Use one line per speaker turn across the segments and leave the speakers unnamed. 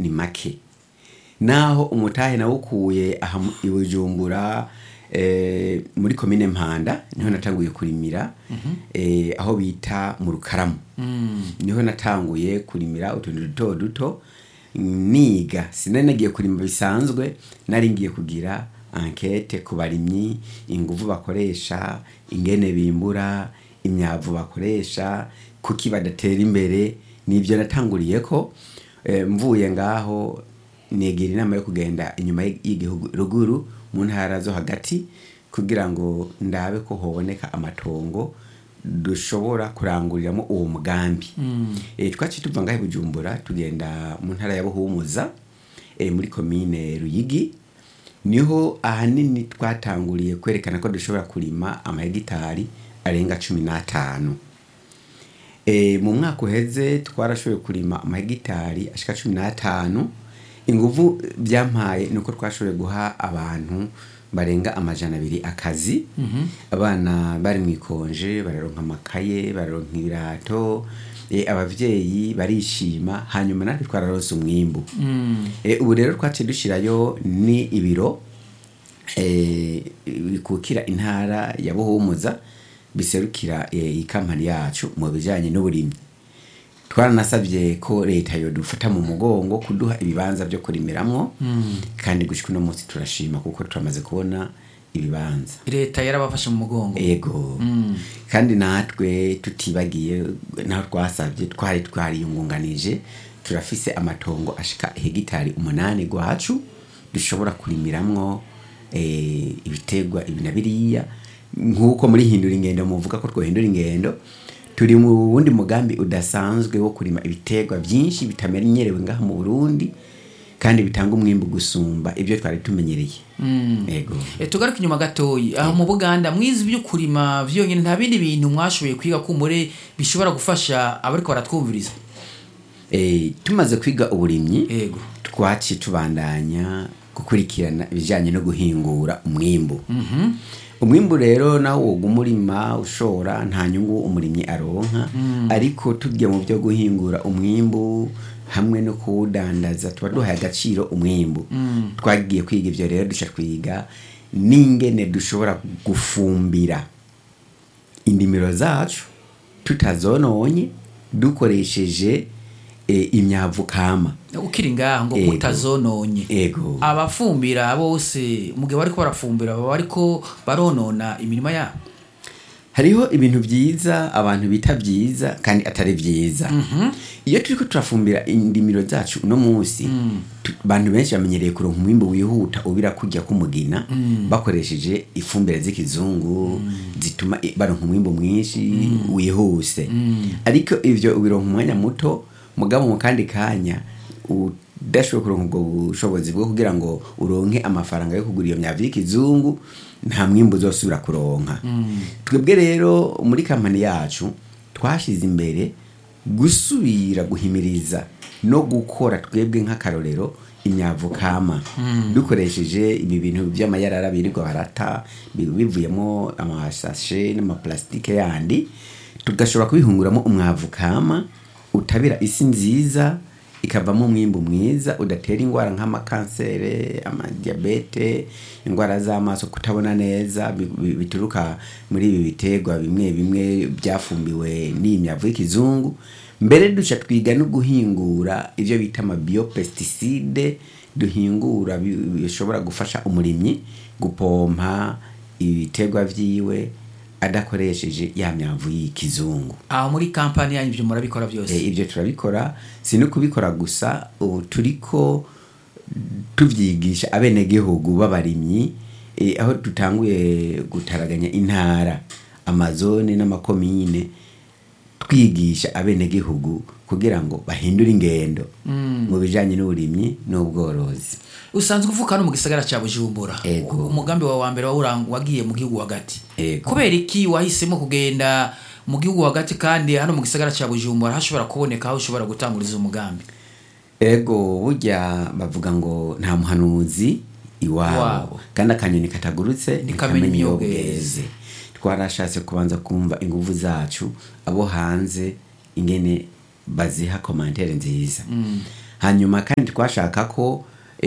ni make, naho umutahe nawukuye aha i Bujumbura muri komine Mpanda niho natanguye kurimira aho bita mu Rukaramu niho natanguye kurimira utuntu duto duto niga. Sinari nagiye kurima bisanzwe, nari ngiye kugira enquête ku barimyi, inguvu bakoresha, ingene bimbura, imyavu bakoresha, kuki badatera imbere. Nibyo natanguriye ko mvuye ngaho negera inama yo kugenda inyuma y'igihugu ruguru mu ntara zo hagati kugira ngo ndabe ko hoboneka amatongo dushobora kuranguriramo uwo mugambi. Twaci tuva ngaho Bujumbura tugenda mu ntara ya Buhumuza muri komine Ruyigi, niho ahanini twatanguriye kwerekana ko dushobora kurima amahegitari arenga 15. Mu mwaka uheze twarashoboye kurima amahegitari ashika 15. Inguvu byampaye nuko twashoboye guha abantu barenga 200 akazi. Abana bari mwikonje bararonka amakaye, bararonka ibirato, abavyeyi barishima, hanyuma natwe twararonse umwimbu. Ubu rero twace dushirayo ni ibiro bikukira intara ya Buhumuza biserukira ikampani yacu mu bijanye n'uburimyi. Twaranasabye ko leta yo dufata mu mugongo kuduha ibibanza byo kurimiramwo, kandi gushika no munsi turashima kuko turamaze kubona ibibanza.
Leta yarabafashe mu mugongo.
Yego. Kandi natwe tutibagiye naho twasabye twari yungunganije, turafise amatongo ashika hegitari 8 gwacu dushobora kurimiramwo ibitegwa ibinabiriya, nkuko muri hindura ingendo muvuga ko twohindura ingendo. Turi mu wundi mugambi udasanzwe wo kurima ibitegwa byinshi bitamenyerewe ngaha mu Burundi kandi bitanga umwimbu gusumba ibyo twari tumenyereye. Yego.
Tugaruka inyuma gatoyi aho mu Buganda mwizi byo kurima vyonyine, nta bindi bintu mwashoboye kwiga kumure bishobora gufasha abariko baratwumviriza?
Tumaze kwiga uburimyi,
yego,
twaci tubandanya gukurikirana ibijanye no guhingura umwimbu. Umwimbu rero nawo ugumurima ushora nta nyungu umurimyi aronka, ariko tugiye mu byo guhingura umwimbu hamwe no kudandaza tuba duhaye agaciro umwimbu. Twagiye kwiga ivyo rero duca twiga n'ingene dushobora gufumbira indimiro zacu tutazononye dukoresheje imyavu kama.
Ukiri ngaho ngo utazononye.
Ego.
Abafumbira bose mugihe bariko barafumbira bariko baronona imirima yabo.
Hariho ibintu byiza abantu bita byiza kandi atari byiza. Iyo turiko turafumbira indimiro zacu no munsi, abantu benshi bamenyereye kuronka umwimbo wihuta ubira kujya kumugina bakoresheje ifumbire z'ikizungu zituma baronka umwimbo mwinshi wihuse. Ariko ivyo ubironka umwanya muto, mugabo mu kandi kanya udashobora kuronka ubwo bushobozi bwo kugira ngo uronke amafaranga yo kugura iyo myavu y'ikizungu, nta mwimbu uzosubira kuronka. Twebwe rero muri kampani yacu twashize imbere gusubira guhimiriza no gukora twebwe nk'akarorero imyavu kama, dukoresheje ibi bintu by'amayarara birirwa barata bivuyemo amasashe n'amaplastike yandi, tugashobora kubihunguramo umwavu kama utabira isi nziza, ikavamo umwimbu mwiza udatera ingwara nk'amakansere, amadiabete, ingwara z'amaso, kutabona neza bituruka muri ibi bitegwa bimwe bimwe byafumbiwe n'imyavu y'ikizungu. Mbere duca twiga no guhingura ivyo bita biopesticide, duhingura bishobora gufasha umurimyi gupompa ibitegwa vyiwe adakoresheje ya myavu y'ikizungu.
Muri kampani yanyu ibyo murabikora byose?
Ibyo turabikora, si no kubikora gusa, ubu turiko tuvyigisha abenegihugu b'abarimyi, aho dutanguye gutaraganya intara, amazone n'amakomine, twigisha abenegihugu kugira ngo bahindure ingendo mu bijanye n'uburimyi n'ubworozi.
Usanzwe uvuka no mu gisagara ca Bujumbura. Umugambi wa mbere wagiye mu gihugu hagati. Kubera iki wahisemo kugenda mu gihugu hagati kandi hano mu gisagara ca Bujumbura hashobora kuboneka aho ushobora gutanguriza umugambi?
Burya bavuga ngo nta muhanuzi iwabo, kandi akanyoni katagurutse ntikamenya iyo bweze. Twarashatse kubanza kumva inguvu zacu abo hanze ingene baziha commentaire nziza. hanyuma kandi twashaka ko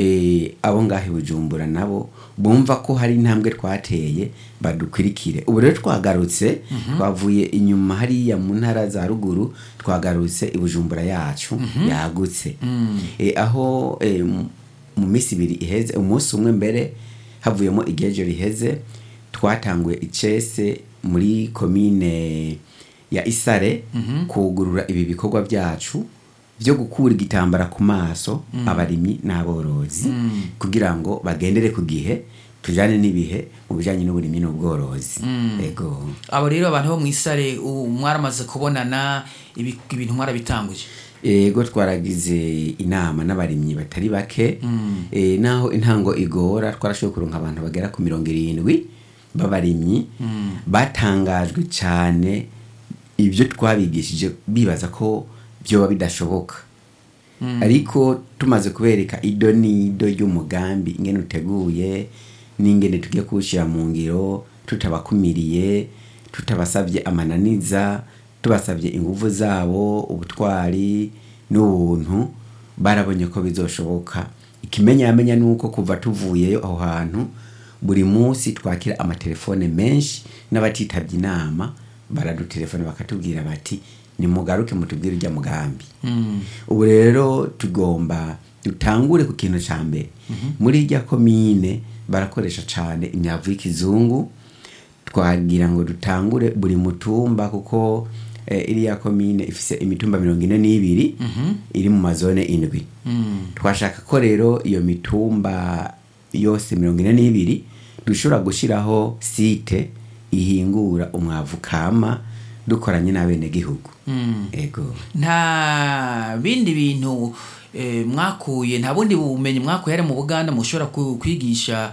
abo ngahe Bujumbura nabo bumva ko hari intambwe twateye badukurikire. Ubu rero twagarutse twavuye inyuma hariya mu ntara za ruguru, twagarutse i Bujumbura yacu yagutse, aho mu minsi 2 iheze, umunsi umwe mbere havuyemo igejo riheze, twatanguye icese muri komine ya Isare kugurura ibi bikorwa byacu byo gukura igitambara ku maso abarimyi n'aborozi kugira ngo bagendere ku gihe, tujane n'ibihe mu bijanye n'uburimyi n'ubworozi. Ego
abo rero abantu bo mu Isare mwaramaze kubonana ibintu mwarabitanguje?
Ego twaragize inama n'abarimyi batari bake, naho intango igora twarashoboye kuronka abantu bagera ku 70 b'abarimyi batangajwe cyane ibyo twabigishije, bibaza ko byoba bidashoboka. Ariko tumaze kubereka idonido y'umugambi ingene uteguye n'ingene tugiye kuwushyira mu ngiro, tutabakumiriye, tutabasabye amananiza, tubasabye ingufu zabo, ubutwari n'ubuntu, barabonye ko bizoshoboka. Ikimenyamenya nuko kuva tuvuyeyo aho hantu buri munsi twakira amatelefone menshi n'abatitabye inama baradutelefone bakatubwira bati nimugaruke mutubwire ujya mugambi. Ubu rero tugomba dutangure ku kintu ca mbere. Muri ijya komine barakoresha cyane imyavu y'ikizungu, twagira ngo dutangure buri mutumba, kuko iriya komine ifise imitumba 42 iri mu mazone 7. Twashaka ko rero iyo mitumba yose 42 dushobora gushiraho site ihingura umwavu kama dukoranye n'abene gihugu. Ego
nta bindi bintu mwakuye, nta bundi bumenyi mwakuye mu Buganda mushobora kwigisha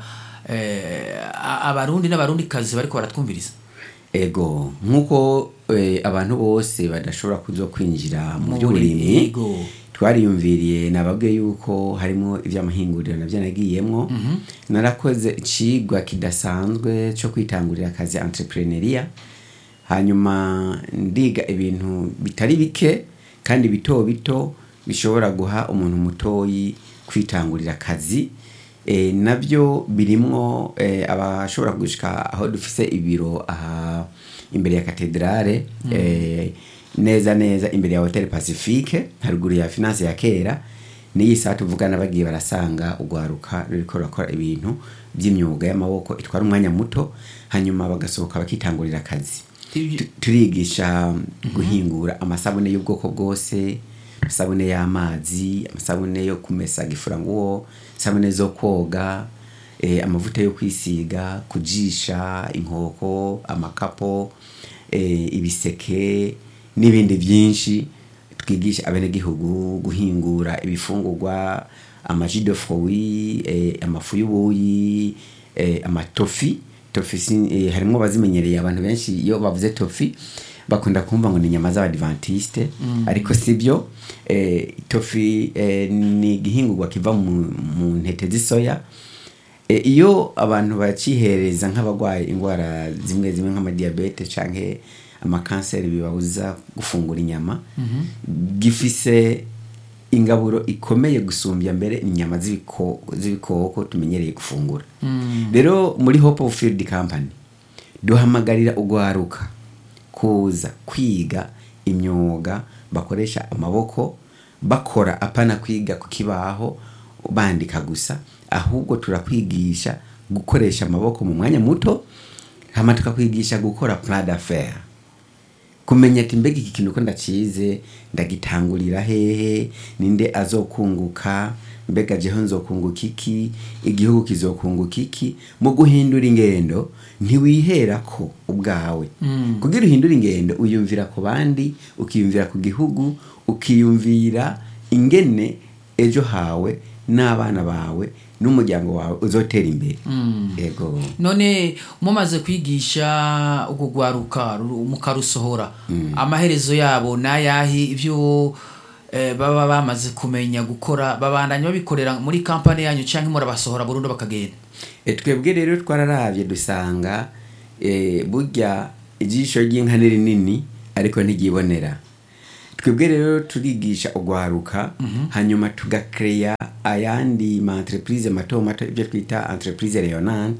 abarundi n'abarundi kazi bariko baratwumviriza?
Ego nkuko abantu bose badashobora kuzo kwinjira mu by'uburimyi, twariyumviriye nababwiye yuko harimo ivy'amahinguriro navyo nagiyemwo. Narakoze icigwa kidasanzwe cyo kwitangurira akazi entrepreneuria, hanyuma ndiga ibintu bitari bike kandi bito bito bishobora guha umuntu mutoyi kwitangurira akazi. Nabyo birimwo abashobora gushika aho dufise ibiro aha imbere ya katedrale, neza neza imbere ya Hotel Pacifique haruguru ya finance ya kera. Niyi saa tuvugana bagiye barasanga ugwaruka ruriko rakora ibintu by'imyuga y'amaboko itwara umwanya muto, hanyuma bagasohoka bakitangurira akazi. Turigisha guhingura amasabune y'ubwoko bwose, amasabune y'amazi, amasabune yo kumesa gifuranguo, sabune zo koga, amavuta yo kwisiga, kujisha inkoko, amakapo, ibiseke n'ibindi byinshi. Twigisha abene gihugu guhingura ibifungurwa, amaji de fruits, amafu y'ubuyi, amatofi. Tofi harimo bazimenyereye abantu benshi iyo bavuze tofi bakunda kumva ngo ni inyama z'abadventiste, ariko sibyo. Tofi ni igihingurwa kiva mu ntete z'isoya. Iyo abantu bacihereza nk'abagwaye ingwara zimwe zimwe nk'amadiabete canke amakanseri bibabuza gufungura inyama, gifise ingaburo ikomeye gusumbya mbere inyama z'ibikoko tumenyereye gufungura. Rero muri Hope of Field Company duhamagarira ugwaruka kuza kwiga imyuga bakoresha amaboko, bakora apana kwiga ku kibaho bandika gusa, ahubwo turakwigisha gukoresha amaboko mu mwanya muto, hama tukakwigisha gukora plan d'affaires, kumenya ati mbega iki kintu ko ndacize ndagitangurira hehe, ninde azokunguka, mbega jeho nzokunguka iki, igihugu kizokunguka iki. Mu guhindura ingendo ntiwihera ko ubwawe, kugira uhindura ingendo uyumvira ku bandi, ukiyumvira ku gihugu, ukiyumvira ingene ejo hawe n'abana bawe n'umuryango wawe uzotera imbere. Ego
none mumaze kwigisha ugugwaruka mukarusohora, amaherezo yabo nayahi ivyo baba bamaze kumenya gukora, babandanya babikorera muri kampani yanyu canke murabasohora burundu bakagenda?
Twebwe rero twararavye dusanga burya ijisho ry'inka nini ariko ntigibonera. twebwe rero turigisha ugwaruka hanyuma tugakreya ayandi ma entreprise mato mato ibyo twita entreprise rayonnante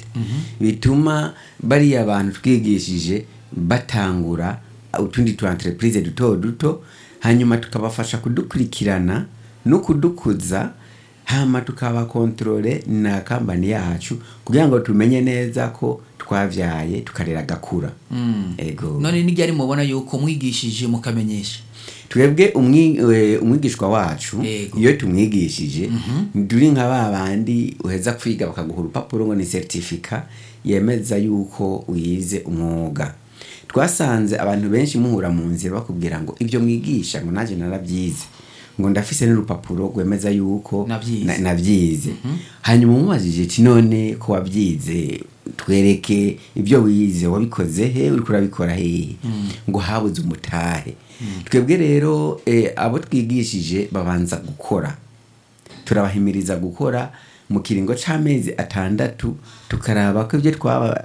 bituma bari abantu twigishije batangura utundi tu entreprise duto duto hanyuma tukabafasha kudukurikirana no kudukuza hama tukaba controle na company yacu kugira ngo tumenye neza ko twavyaye tukarera gakura. Ego
none ni ryari mubona yuko mwigishije mukamenyesha
twebwe umwigishwa wacu iyo tumwigishije nduri nka babandi uheza kwiga bakaguha urupapuro ngo ni certificate yemeza yuko uyize umwuga. Twasanze abantu benshi muhura mu nzira bakubwira ngo ibyo mwigisha ngo naje narabyize ngo ndafise n'urupapuro gwemeza yuko navyize. Hanyuma mumubajije ati none ko wabyize twereke ibyo wize wabikoze he uri kurabikora he ngo habuze umutahe. Twebwe rero abo twigishije babanza gukora, turabahimiriza gukora mu kiringo c'amezi 6 tukaraba ko ibyo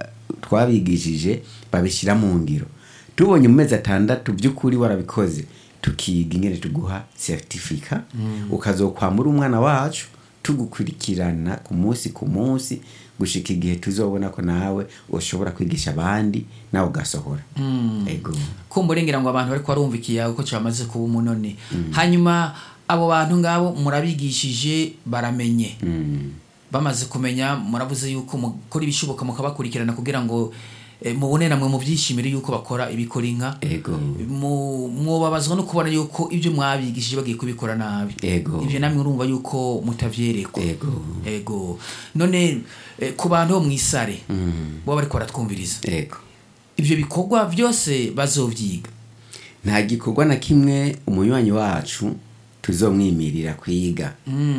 twabigishije babishira mu ngiro. Tubonye mu mezi 6 by'ukuri warabikoze tukiga ingene tuguha certificate ukazokwamura umwana wacu tugukurikirana ku munsi gushika igihe tuzobona ko nawe ushobora kwigisha abandi nawe ugasohora. Ego
ko murengera ngo abantu bari kwarumvikiye uko cyamaze kuba umunone. Hanyuma abo bantu ngabo murabigishije baramenye bamaze kumenya muravuze yuko mukora ibishoboka mukabakurikirana kugira ngo mubone namwe mu byishimire yuko bakora ibikora inka.
Ego
mwobabazwa no kubona yuko ibyo mwabigishije bagiye kubikora nabi.
Ego
ibyo namwe urumva yuko mutavyereko. Ego none ku bantu mwisare bo bari kwaratwumviriza ibyo bikorwa byose bazovyiga
nta gikorwa na kimwe umunywanyi wacu tuzomwimirira kwiga.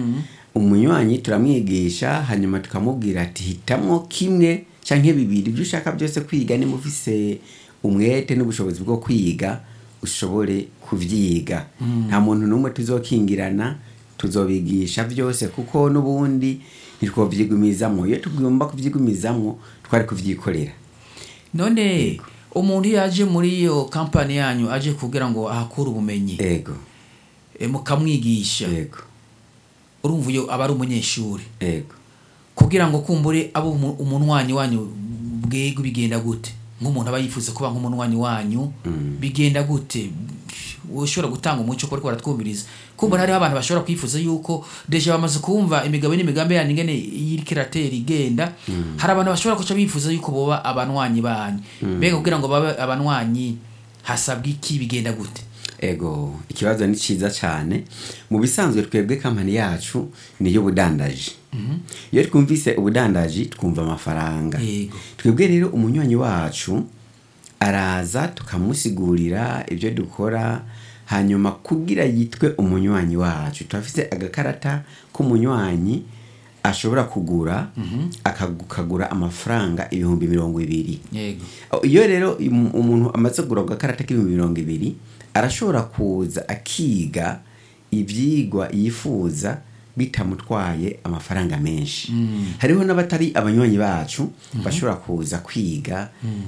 Umunywanyi turamwigisha hanyuma tukamubwira ati hitamwo kimwe canke bibiri ibyo ushaka byose kwiga ni mufise umwete n'ubushobozi bwo kwiga ushobore kuvyiga. Nta muntu numwe tuzokingirana tuzobigisha byose kuko nubundi ntitwovyigumizamwo. Iyo tugomba kuvyigumizamwo twari kuvyikorera.
None umuntu yaje muri iyo company yanyu aje kugira ngo ahakura ubumenyi mukamwigisha urumva yo aba ari umunyeshuri kugira ngo kumbure abo umunwanyi wanyu bwego bigenda gute nk'umuntu aba yifuza kuba nk'umunwanyi wanyu bigenda gute ushobora gutanga umuco ko baratwumviriza kumbura hari abantu bashobora kwifuza yuko deje bamaze kumva imigabo n'imigambi yani ngene yirikerateri igenda hari abantu bashobora kuca bifuza yuko boba abanwanyi banyu mbega kugira ngo babe abanwanyi hasabwa iki bigenda gute?
Ego ikibazo ni ciza cyane. Mu bisanzwe twebwe company yacu niyo budandaji. Iyo twumvise ubudandaji twumva amafaranga. Twebwe rero umunywanyi wacu araza tukamusigurira ibyo dukora hanyuma kugira yitwe umunywanyi wacu twafise agakarata k'umunywanyi ashobora kugura akagura amafaranga 220. Iyo rero umuntu amaze kugura agakarata k'220 arashobora kuza akiga ibyigwa yifuza bitamutwaye amafaranga menshi. Hariho n'abatari abanywanyi bacu bashobora kuza kwiga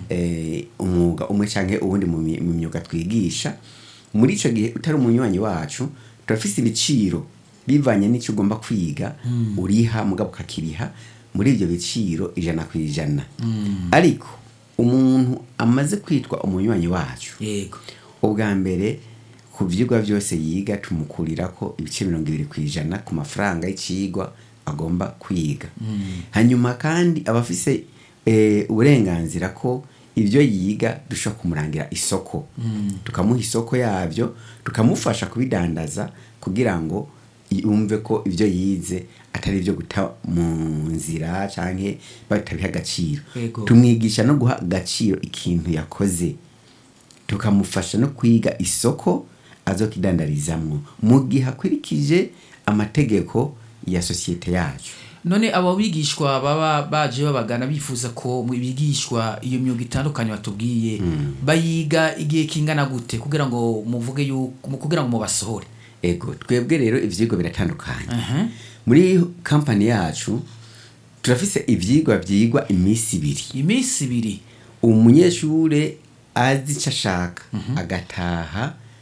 umwuga umwe canke ubundi mu myuga twigisha. Muri ico gihe utari umunywanyi wacu turafise ibiciro bivanye n'icyo ugomba kwiga uriha mugabo kakiriha muri ibyo biciro 100%. Ariko umuntu amaze kwitwa umunywanyi wacu ubwa mbere ku vyigwa byose yiga tumukurira ko ibice 20% ku mafaranga y'icigwa agomba kwiga. Hanyuma kandi abafise uburenganzira ko ibyo yiga dushobora kumurangira isoko tukamuha isoko yabyo tukamufasha kubidandaza kugira ngo yumve ko ibyo yize atari byo guta mu nzira canke batabiha agaciro. Tumwigisha no guha agaciro ikintu yakoze tukamufasha no kwiga isoko azokidandarizamwo mu gihe akurikije amategeko ya societe yacu.
None abo bigishwa baba baje babagana bifuza ko mu bigishwa iyo myuga itandukanye batubwiye bayiga igihe kingana gute kugira ngo muvuge yuko kugira ngo mubasohore?
Ego twebwe rero ivyigwa biratandukanye. Muri company yacu turafise ivyigwa byigwa imisi 2. Umunyeshure azi cashaka agataha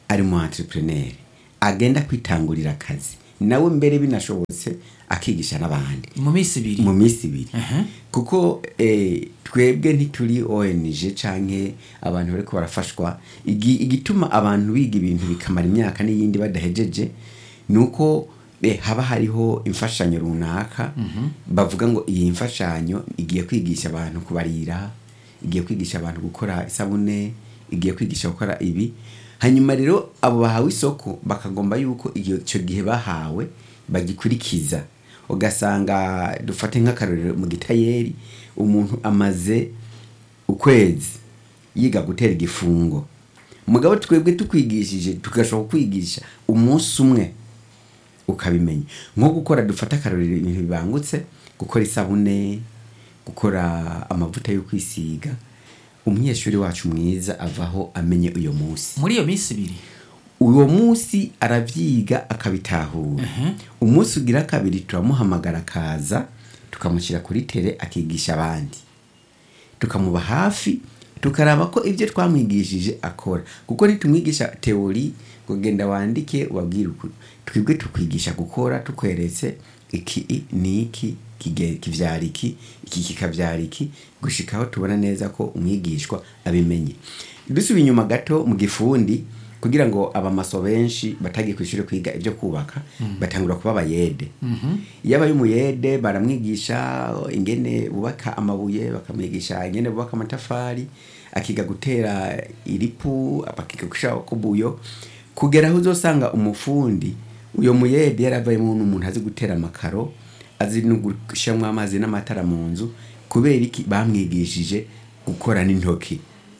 ari mu entrepreneur agenda kwitangurira akazi nawe mbere binashobotse akigisha n'abandi
mu minsi ibiri
kuko twebwe ntituri ONG canke abantu bariko barafashwa igituma abantu biga ibintu bikamara imyaka n'iyindi badahejeje nuko haba hariho imfashanyo runaka bavuga ngo iyi mfashanyo igiye kwigisha abantu kubarira, igiye kwigisha abantu gukora isabune, igiye kwigisha gukora ibi. Hanyuma rero abo bahawe isoko bakagomba yuko icyo gihe bahawe bagikurikiza. Ugasanga dufate nk'akarorero mu gitayeri, umuntu amaze ukwezi yiga gutera igifungo, mugabo twebwe tukwigishije tugashobora kwigisha umunsi umwe ukabimenya. Nko gukora dufata akarorero ibintu bibangutse, gukora isabune, gukora amavuta yo kwisiga, umunyeshuri wacu mwiza avaho amenye uyo munsi.
Muri iyo minsi ibiri
uwo munsi aravyiga akabitahura. Umunsi ugira kabiri turamuhamagara kaza tukamushyira kuri tele akigisha abandi, tukamuba hafi tukaraba ko ibyo twamwigishije akora, kuko nitumwigisha teori kugenda wandike wabwira ukuri, twebwe tukwigisha gukora tukweretse iki ni iki kivyara iki kikavyara iki, gushikaho tubona neza ko umwigishwa abimenye. Dusubiye inyuma gato mu gifundi, kugira ngo abamaso benshi batagiye kwishuri kwiga ibyo kubaka batangura kuba abayede. Yaba y'umuyede baramwigisha ingene bubaka amabuye, bakamwigisha ingene bubaka amatafari, akiga gutera iripu, apakiga gushaka kubuyo, kugera aho uzosanga umufundi uyo muyede yaravayemo n'umuntu azi gutera amakaro, azi no gushyiramo amazi n'amatara mu nzu, kubera iki bamwigishije gukora n'intoki.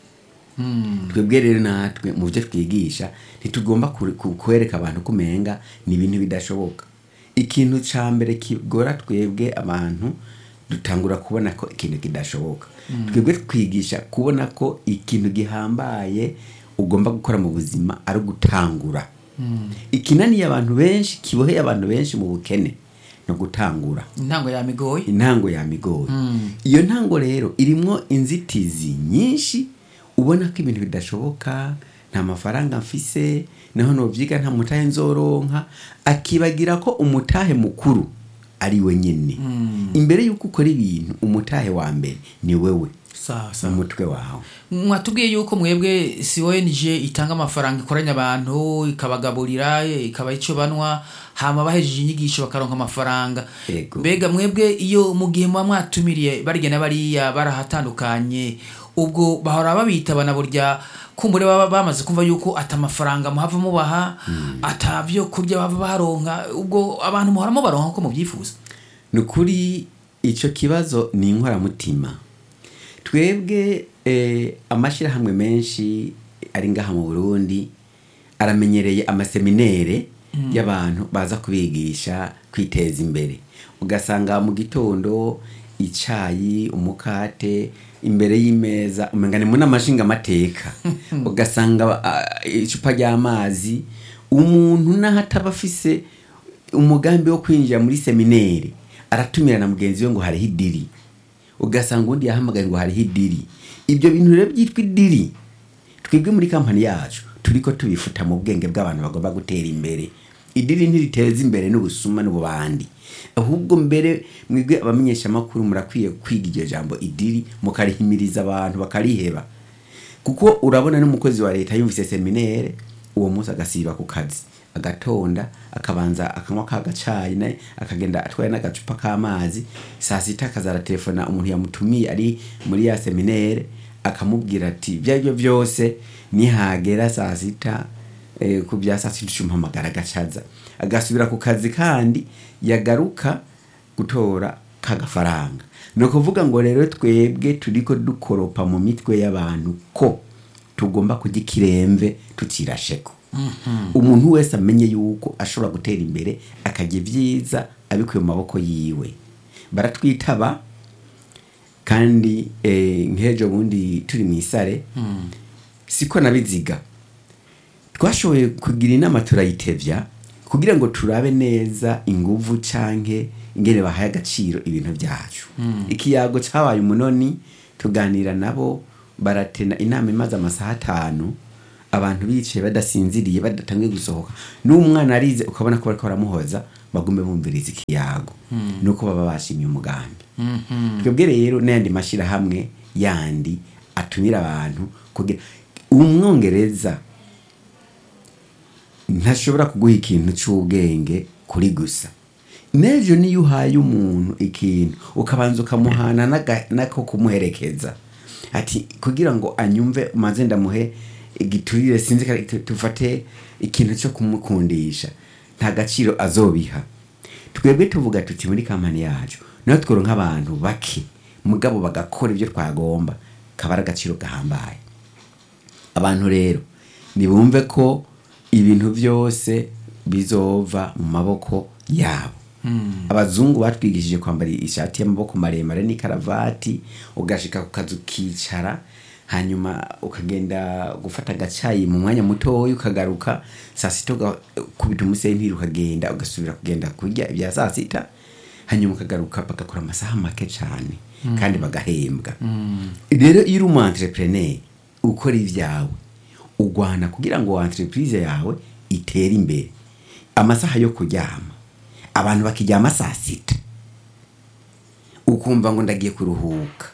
Twebwe rero natwe mu byo twigisha ntitugomba kwereka abantu kumenga ni ibintu bidashoboka. Ikintu ca mbere kigora twebwe abantu dutangura kubona ko ikintu kidashoboka. Twebwe twigisha kubona ko ikintu gihambaye ugomba gukora mu buzima ari gutangura. Ikinani y'abantu benshi, kiboheye abantu benshi mu bukene no gutangura. Intango yamigoye. Iyo ntango rero irimwo inzitizi nyinshi, ubona ko ibintu bidashoboka, nta mafaranga mfise, naho novyiga nta mutahe nzoronka, akibagira ko umutahe mukuru ari we nyene. Imbere yuko ukora ibintu, umutahe wa mbere ni wewe, umutwe wawe.
Mwatubwiye yuko mwebwe si ONG itanga amafaranga, ikoranya abantu, ikabagaburira, ikaba ico banwa, hama bahejeje inyigisho bakaronka amafaranga. Mbega mwebwe iyo mu gihe mwatumiriye barigena bariya barahatandukanye, ubwo bahora babita bana burya kumbure baba bamaze kumva yuko atamafaranga muhava mubaha, atavyo kurya bava baronka, ubwo abantu muhoramo baronka ko mubyifuza?
Nukuri ico kibazo ni inkora mutima. Twebwe amashirahamwe menshi ari ngaha mu Burundi aramenyereye amaseminere y'abantu baza kubigisha kwiteza imbere. Ugasanga mu gitondo icayi, umukate imbere y'imeza, umengane mu namashinga amateka. Ugasanga icupa ry'amazi, umuntu nahataba afise umugambi wo kwinjira muri seminere aratumira na mugenzi we ngo hari hidiri. Ugasanga undi yahamagaye ngo hari hidiri. Ibyo bintu rero byitwa idiri. Twebwe muri kampani yacu turiko tubifuta mu bwenge bw'abantu bagomba gutera imbere. Idiri ntiriteza imbere n'ubusuma n'ububandi, ahubwo mbere mwebwe abamenyesha makuru murakwiye kwiga iryo jambo idiri, mukarihimiriza abantu bakariheba. Kuko urabona n'umukozi wa leta yumvise seminere, uwo munsi agasiba ku kazi, agatonda akabanza akanywa kagacayi naye akagenda atwaye n'agacupa k'amazi, saa sita akazara telefona umuntu yamutumiye ari muri ya seminere, akamubwira ati byabyo byose nihagera saa sita ku bya saa sita umpamagara gacaza, agasubira ku kazi kandi yagaruka gutora kagafaranga. No kuvuga ngo rero twebwe turiko dukoropa mu mitwe y'abantu ko tugomba kugikiremve tutirasheko. Umuntu wese amenye yuko ashobora gutera imbere akaje vyiza abikuye mu maboko yiwe. Baratwitaba kandi nkejo bundi turi mwisare, siko nabiziga twashoboye kugira inama turayitevya kugira ngo turabe neza inguvu canke ingene bahaye agaciro ibintu byacu. Ikiyago cabaye umunoni, tuganira nabo baratena inama imaze amasaha 5, abantu bicaye badasinziriye badatangiye gusohoka n'umwana arize ukabona ko bariko baramuhoza bagume bumviriza ikiyago nuko baba bashimye umugambi. Twebwe rero n'ayandi mashirahamwe yandi atumira abantu kugira umwongereza ntashobora kuguha ikintu c'ubwenge kuri gusa. Nejo niyo uhaye umuntu ikintu ukabanza ukamuhana nako kumuherekeza ati kugira ngo anyumve maze ndamuhe igiturire sinzi tufate ikintu cyo kumukundisha nta gaciro azobiha. Twebwe tuvuga tuti muri kampani yacu naho tworonka abantu bake mugabo bagakora ibyo twagomba kabara agaciro gahambaye. Abantu rero nibumve ko ibintu byose bizova mu maboko yabo. Abazungu batwigishije kwambara ishati y'amaboko maremare n'ikaravati ugashika ku kazu kicara hanyuma ukagenda gufata agacayi mu mwanya muto ukagaruka saa sita kubita umusentiri ukagenda ugasubira kugenda kurya ibya saa sita hanyuma ukagaruka bagakora amasaha make cyane kandi bagahembwa. Rero iyo uri umu entrepreneur ukora ibyawe ugwana kugira ngo entreprise yawe itere imbere. Amasaha yo kuryama abantu bakiryama saa sita ukumva ngo ndagiye kuruhuka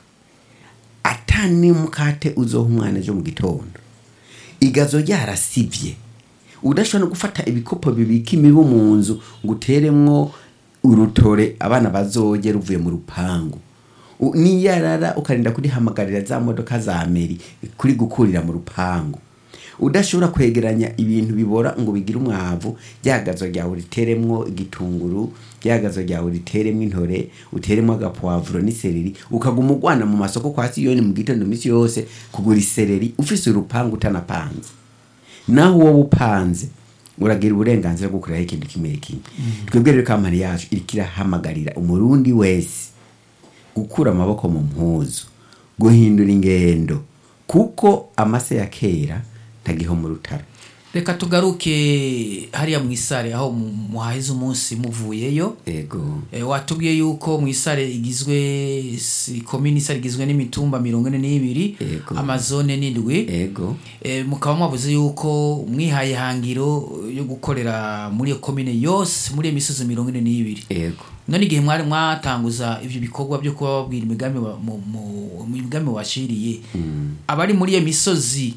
atani mukate uzoha umwana ejo mu gitondo igazo ryarasivye udashobora gufata ibikopo bibika imibu mu nzu ngo uteremwo urutore abana bazogera uvuye mu rupangu niyarara ukarinda kurihamagarira za modoka za meri kuri gukurira mu rupangu. Udashobora kwegeranya ibintu bibora ngo bigire umwavu ryagazo ryawe riteremwo igitunguru ryagazo ryawe riteremwo intore uteremwo agapoivro n'isereri ukaguma ugwana mu masoko kwa Siyoni mu gitondo misi yose kugura isereri ufise urupangu utanapanze. Naho wowe upanze uragira uburenganzira bwo kurira ikintu kimwe kimwe. Twebwe rero kampani yacu irikira hamagarira umurundi wese gukura amaboko mu mpuzu guhindura ingendo kuko amase ya kera tagiho mu rutaro.
Reka tugaruke hariya mu isare aho muhaheze umunsi muvuyeyo.
Ego.
Watubwiye yuko mu isare igizwe komini isare igizwe n'imitumba 42 amazone n'indwi.
Ego.
Mukaba mwavuze yuko mwihaye hangiro yo gukorera muri iyo komine yose muri imisozi 42.
Ego.
None igihe mwari mwatanguza ivyo bikorwa byo kuba babwira imigambi washiriye abari muri iyo misozi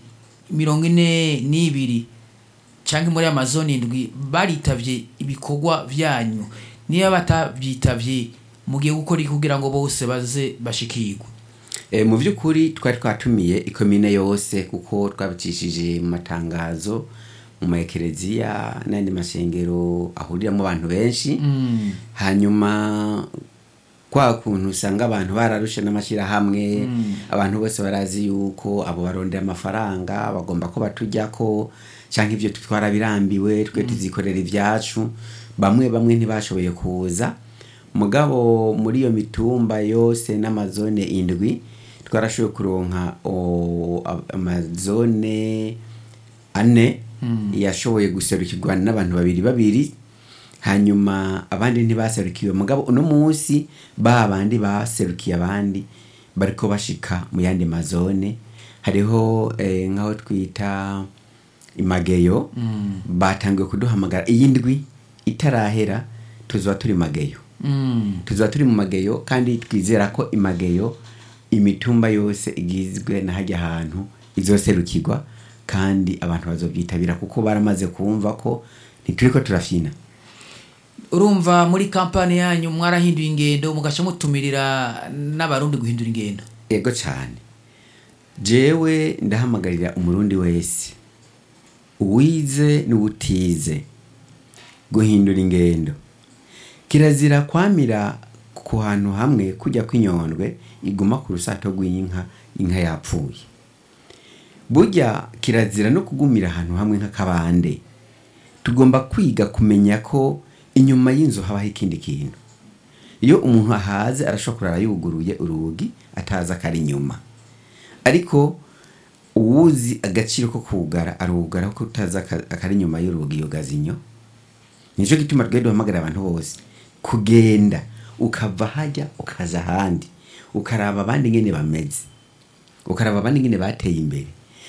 42 canke muri amazone indwi baritavye ibikorwa vyanyu niyo batavyitavye mugiye gukora kugira ngo bose baze bashikirwe.
Mu byukuri twari twatumiye ikomine yose kuko twabicishije mu matangazo mu makereziya n'andi masengero ahuriramo abantu benshi. Hanyuma kwa kuntu usanga abantu bararusha n'amashira hamwe abantu bose barazi yuko abo barondera amafaranga bagomba ko batujya ko canke ivyo twara birambiwe twe tuzikorera ivyacu bamwe ntibashoboye kuza mugabo muri iyo mitumba yose n'amazone indwi twarashoboye kuronka amazone 4 yashoboye guserukirwa n'abantu babiri hanyuma abandi ntibaserukiwe mugabo uno munsi babandi baserukiye abandi bariko bashika mu yandi mazone. Hariho nkaho twita Imageyo batangiye kuduhamagara iyindwi itarahera tuzoba turi Mageyo. Tuzoba turi mu Mageyo kandi twizera ko Imageyo imitumba yose igizwe na hajya ahantu izoserukirwa kandi abantu bazobyitabira kuko baramaze kumva ko ntituriko turafina.
Urumva muri kampani yanyu mwarahinduye ingendo mugaca mutumirira n'abarundi guhindura ingendo.
Ego cyane. Jewe ndahamagarira umurundi wese uwize n'ubutize guhindura ingendo. Kirazira kwamira ku hantu hamwe kujya kwinyondwe iguma ku rusato rw'inka inka yapfuye. Burya kirazira no kugumira ahantu hamwe nk'akabande. Tugomba kwiga kumenya ko inyuma y'inzu habaho ikindi kintu. Iyo umuntu ahaze arashobora yuguruye urugi ataza kari inyuma. Ariko uwuzi agaciro ko kugara arugara ko utaza akari inyuma y'urugi yogazinyo. Nico gituma rwedo hamagara abantu bose kugenda ukava hajya ukaza handi ukaraba abandi ngene bameze. Ukaraba abandi ngene bateye imbere.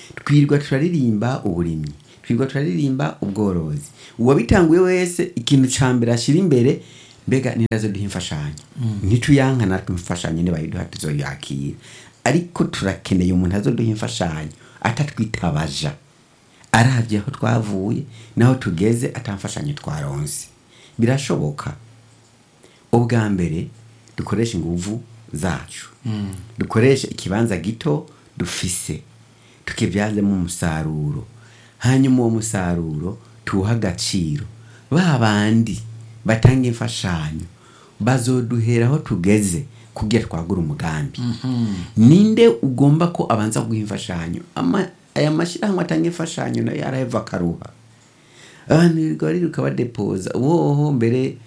twirwa turaririmba uburimyi, twirwa turaririmba ubworozi. Uwabitanguye wese ikintu ca mbere ashira imbere, mbega nirazo duha imfashanyo. Ntituyanka natwe imfashanyo ne bayiduha tuzoyakira, ariko turakeneye umuntu azoduha imfashanyo atatwitabaja, aravye aho twavuye naho tugeze, atamfashanyo twaronse. Birashoboka. Ubwa mbere dukoresha inguvu zacu, dukoresha ikibanza gito dufise, tukivyazemo umusaruro, hanyuma uwo musaruro tuwuha agaciro. Ba bandi batanga imfashanyo bazoduhera aho tugeze kugira twagura umugambi. Ninde ugomba ko abanza guha imfashanyo? Aya mashirahamwe atanga imfashanyo nayo yaraheva akaruha, abantu bariruka badepoza. Woho mbere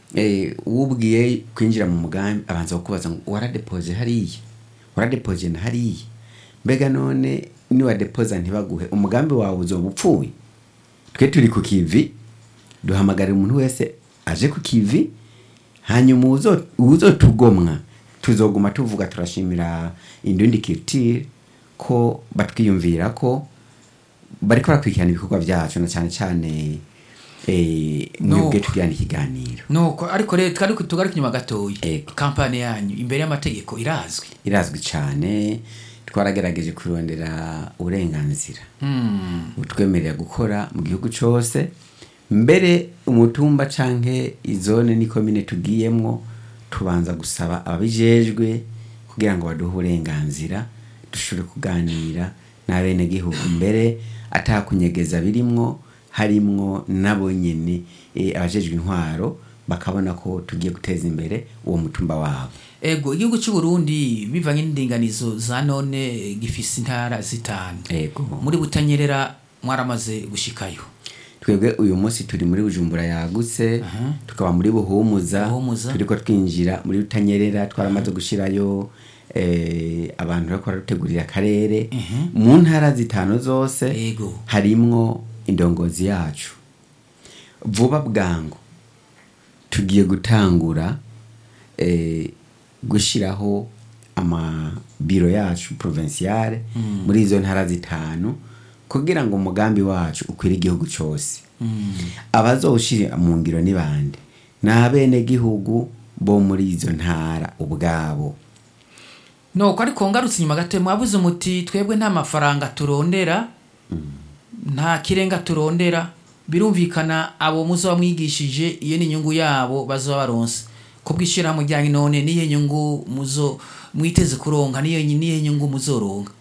ubwiye kwinjira mu mugambi abanza kukubaza ngo waradepoje hariya, waradepoje na hariya, mbega none ni wadepoza ntibaguhe, umugambi wawe uzoba upfuye. Twe turi ku kivi, duhamagara umuntu wese aje ku kivi, hanyuma uzotugomwa tuzoguma tuvuga turashimira Indundi Culture ko batwiyumvira ko bariko bakurikirana ibikorwa byacu, na cyane cyane mwebwe tugirana ikiganiro.
Nuko ariko rero twari tugaruka inyuma gatoya, kampani yanyu imbere y'amategeko irazwi cyane. Twaragerageje kurondera uburenganzira utwemerera gukora mu gihugu cyose, mbere umutumba canke izone ni komine tugiyemwo tubanza gusaba ababijejwe kugira ngo baduhe uburenganzira dushobore kuganira n'abene gihugu, mbere atakunyegeza birimwo, harimwo nabo nyene abajejwe intwaro bakabona ko tugiye guteza imbere uwo mutumba wabo. Ego igihugu cy'u Burundi bivanye n'indinganizo za none gifise intara zitanu.
Ego
muri Butanyerera mwaramaze gushikayo?
Twebwe uyu munsi turi muri Bujumbura yagutse, tukaba muri Buhumuza, turiko twinjira muri Butanyerera, twaramaze gushirayo abantu bakora rutegurira akarere. Mu ntara zitanu zose harimwo indongozi yacu. Vuba bwangu tugiye gutangura gushiraho amabiro yacu provinciale muri izo ntara zitanu, kugira ngo umugambi wacu ukwire igihugu cyose. Abazowushira mu ngiro ni bande? N'abene gihugu bo muri izo ntara ubwabo.
Nuko ariko ngarutse inyuma gato, mwabuze muti twebwe nta mafaranga turondera, nta kirenga turondera. Birumvikana abo muzo bamwigishije iyo ni inyungu yabo bazo baronse kubwishira mu jyangi, none niye nyungu muzo mwiteze kuronka, niye nyungu muzoronka.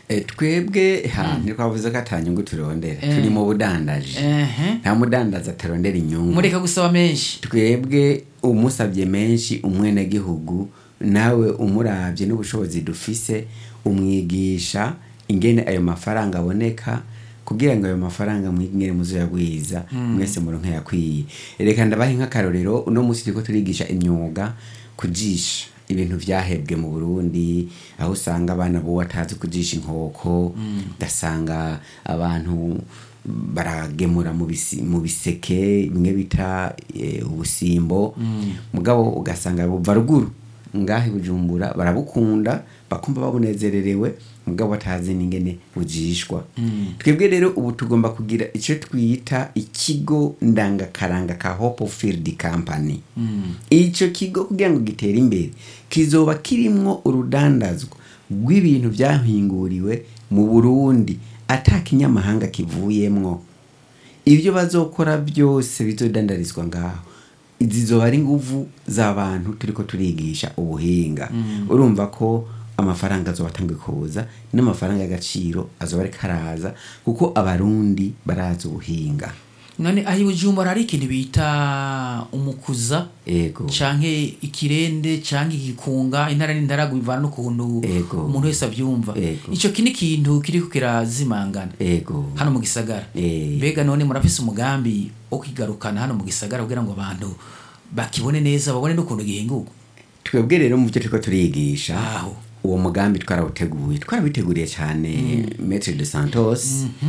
Twebwe ntitwavuze ko atanyungu turondera, turi mu budandaje. Nta mudandaza atarondera inyungu.
Mureka gusaba menshi.
Twebwe umusabye menshi umwene gihugu, nawe umuravye n'ubushobozi dufise, umwigisha ingene ayo mafaranga aboneka, kugira ngo ayo mafaranga mwingere muzoyagwiza mwese muronke yakwiye. Reka ndabahe nk'akarorero, uno munsi turiko turigisha imyuga kujisha ibintu vyahebwe mu Burundi, aho usanga abana bo batazi kujisha inkoko, dasanga abantu baragemura mu biseke bimwe bita ubusimbo, mugabo ugasanga buva ruguru ngahe Bujumbura barabukunda, bakumva babunezererewe, mugabo batazi n'ingene bujishwa. Twebwe rero ubu tugomba kugira ico twita ikigo ndangakaranga ka Hope Field Company. Ico kigo kugira ngo gitere imbere kizoba kirimwo urudandazwa rw'ibintu vyahinguriwe mu Burundi atakinyamahanga kivuyemwo. Ibyo bazokora byose bizodandarizwa ngaho. Izizoba ari nguvu z'abantu turiko turigisha ubuhinga. Urumva ko amafaranga azobatanga kuza, n'amafaranga y'agaciro azoba ari karaza, kuko abarundi baraza ubuhinga.
None ahi Bujumbura ari ikintu bita umukuza, canke ikirende, canke igikunga, intara n'intara bivana n'ukuntu umuntu wese avyumva. Ico kini kintu kiriko kirazimangana hano mu gisagara. Mbega none murafise umugambi wo kigarukana hano mu gisagara kugira ngo abantu bakibone neza, babone n'ukuntu gihinguka?
Twebwe rero mu byo turiko turigisha uwo mugambi twarabiteguriye cyane Maître de Santos.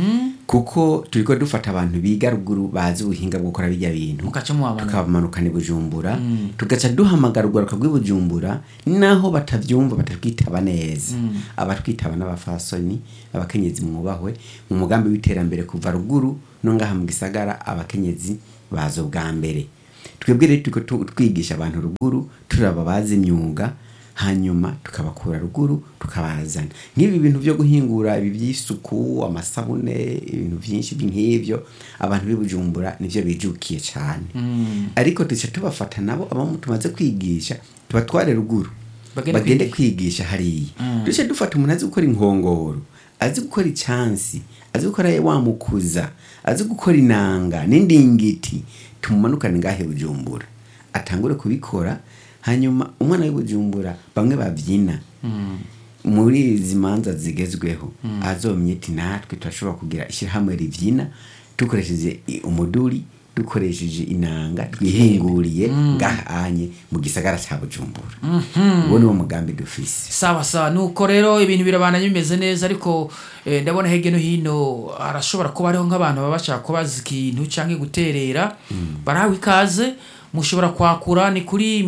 kuko turiko dufata abantu biga ruguru bazi ubuhinga bwo gukora bijya bintu tukabamanukana i Bujumbura tugaca duhamagara urwaruka rw'i Bujumbura naho batavyumva batatwitaba neza abatwitaba n'abafasoni abakenyezi mwubahwe mu mugambi w'iterambere kuva ruguru no ngaha mu gisagara abakenyezi bazo bwa mbere twebwe rero turiko twigisha abantu ruguru turaba bazi imyuga hanyuma tukabakura ruguru tukabazana nk'ibi bintu byo guhingura ibi by'isuku amasabune ibintu byinshi nk'ivyo abantu b'i Bujumbura nivyo bijukiye cyane ariko tuca tubafata nabo abo tumaze kwigisha tubatware ruguru bagende kwigisha hariya duce dufata umuntu azi gukora inkongoro azi gukora icyansi azi gukora wamukuza azi gukora inanga n'indingiti tumumanukane ngahe Bujumbura atangure kubikora hanyuma umwana w'i Bujumbura bamwe bavyina muri izi manza zigezweho azomyeti natwe turashobora kugira ishyirahamwe rivyina dukoresheje umuduri dukoresheje inanga twihinguriye ngahanye mu gisagara ca Bujumbura ubone uwo mugambi dufise
sawa nuko rero ibintu birabana bimeze neza ariko ndabona hege no hino arashobora kuba ariho nk'abantu babashaka kubaza ikintu canke guterera barahawe ikaze mushobora kwakura ni kuri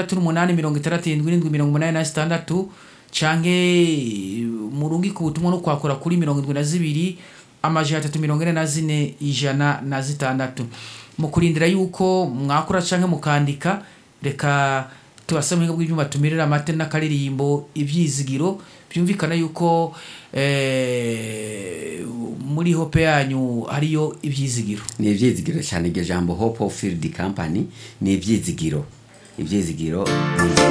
68 canke murungi ku butumwa no kwakura kuri 72 344 mu kurindira yuko mwakura canke mukandika reka tubasame bw'ibyuma tumirira amate n'akaririmbo ivyizigiro byumvikana yuko muri hope yanyu hariyo ivyizigiro
ni ivyizigiro cyane iryo jambo Hope of Field Company ni ivyizigiro